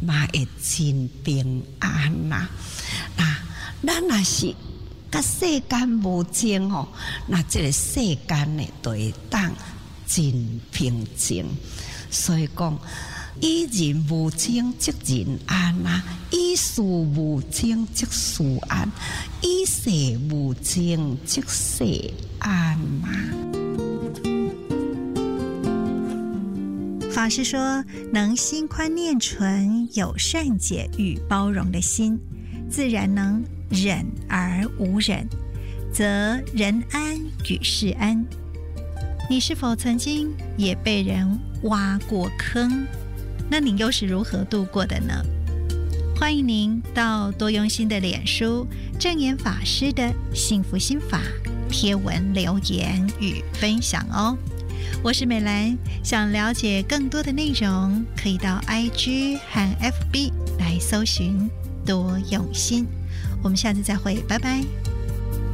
嘛会真平安啦。咱若是甲世间无争吼，那这个世间呢就会当真平静。所以讲，以人无争即人安啊，以事无争即事安，以世无争即世安嘛。 法师说，能心宽念纯，有善解与包容的心，自然能忍而无忍，则人安与世安。你是否曾经也被人挖过坑？那你又是如何度过的呢？欢迎您到多用心的脸书正言法师的幸福心法贴文留言与分享哦。我是美兰，想了解更多的内容，可以到 IG 和 FB 来搜寻多用心。我们下次再会，拜拜。